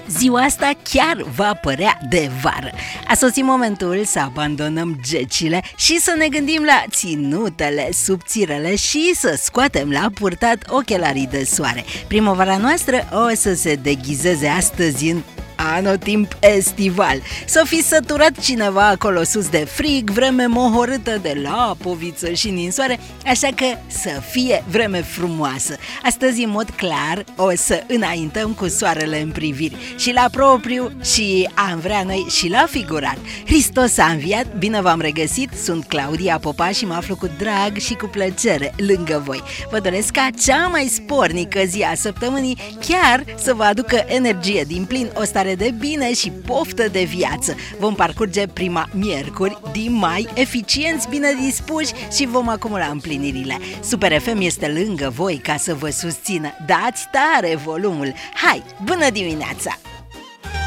Ziua asta chiar va părea de vară. A sosit momentul să abandonăm gecile și să ne gândim la ținutele subțirele și să scoatem la purtat ochelarii de soare. Primăvara noastră o să se deghizeze astăzi în anotimp estival. S-o fi săturat cineva acolo sus de frig, vreme mohorâtă de lapoviță și ninsoare, așa că să fie vreme frumoasă. Astăzi, în mod clar, o să înaintăm cu soarele în priviri, și la propriu, și am vrea noi, și la figurat. Hristos a înviat, bine v-am regăsit, sunt Claudia Popa și mă aflu cu drag și cu plăcere lângă voi. Vă doresc ca cea mai spornică zi a săptămânii chiar să vă aducă energie din plin, o stare de bine și poftă de viață. Vom parcurge prima miercuri din mai, eficienți, bine dispuși, și vom acumula împlinirile. Super FM este lângă voi ca să vă susțină. Dați tare volumul! Hai, bună dimineața!